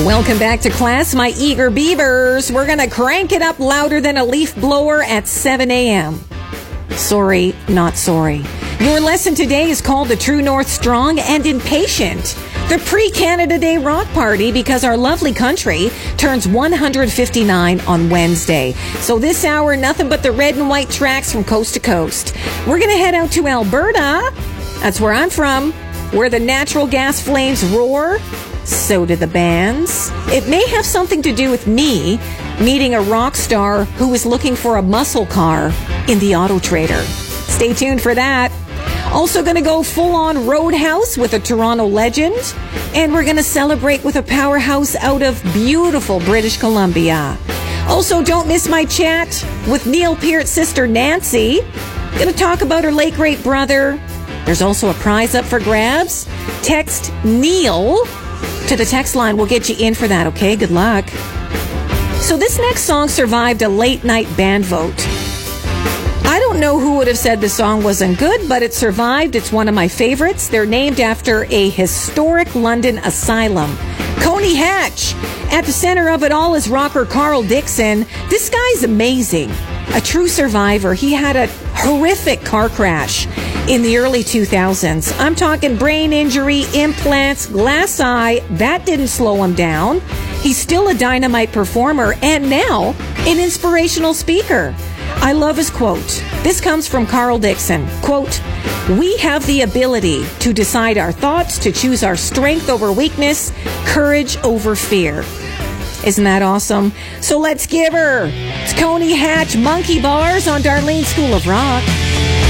Welcome back to class, my eager beavers. We're going to crank it up louder than a leaf blower at 7 a.m. Sorry, not sorry. Your lesson today is called The True North Strong and Impatient, the pre-Canada Day rock party, because our lovely country turns 159 on Wednesday. So this hour, nothing but the red and white tracks from coast to coast. We're going to head out to Alberta. That's where I'm from, where the natural gas flames roar. So do the bands. It may have something to do with me meeting a rock star who was looking for a muscle car in the Auto Trader. Stay tuned for that. Also going to go full-on Roadhouse with a Toronto legend. And we're going to celebrate with a powerhouse out of beautiful British Columbia. Also, don't miss my chat with Neil Peart's sister Nancy. Going to talk about her late great brother. There's also a prize up for grabs. Text Neil to the text line. We'll get you in for that, okay? Good luck. So this next song survived a late night band vote. I don't know who would have said the song wasn't good, but it survived. It's one of my favorites. They're named after a historic London asylum. Coney Hatch. At the center of it all is rocker Carl Dixon. This guy's amazing. A true survivor. He had a horrific car crash in the early 2000s. I'm talking brain injury, implants, glass eye. That didn't slow him down. He's still a dynamite performer and now an inspirational speaker. I love his quote. This comes from Carl Dixon. Quote, "We have the ability to decide our thoughts, to choose our strength over weakness, courage over fear." Isn't that awesome? So let's give her. It's Coney Hatch, Monkey Bars on Darlene School of Rock.